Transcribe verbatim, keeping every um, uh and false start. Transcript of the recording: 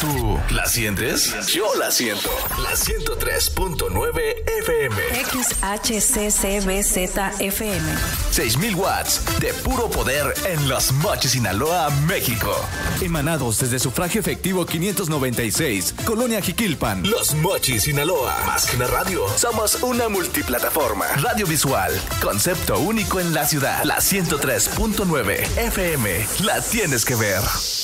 ¿Tú la sientes? Yo la siento. La ciento tres punto nueve F M. X H C C B Z F M. seis mil watts de puro poder en Los Mochis, Sinaloa, México. Emanados desde Sufragio Efectivo quinientos noventa y seis, Colonia Jiquilpan. Los Mochis, Sinaloa. Más que una radio, somos una multiplataforma. Radio visual, concepto único en la ciudad. La ciento tres punto nueve F M. La tienes que ver.